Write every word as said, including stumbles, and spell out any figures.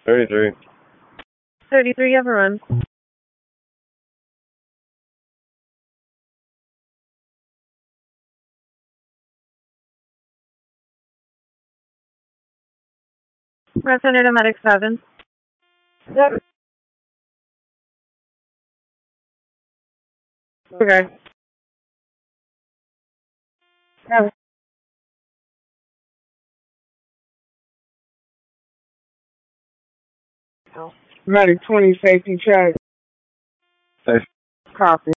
thirty-three. thirty-three, you have a run. Press under to medic seven. Yep. Okay. Yeah. Medic twenty, safety check. Safe. Copy.